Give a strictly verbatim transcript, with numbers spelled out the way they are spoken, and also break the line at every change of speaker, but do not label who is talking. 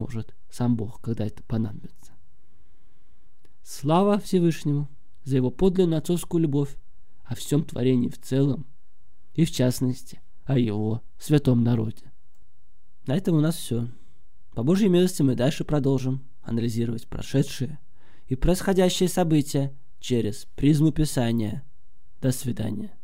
поможет сам Бог, когда это понадобится. Слава Всевышнему за его подлинную отцовскую любовь о всем творении в целом и, в частности, о его святом народе. На этом у нас все. По Божьей милости мы дальше продолжим анализировать прошедшие и происходящие события через призму Писания. До свидания.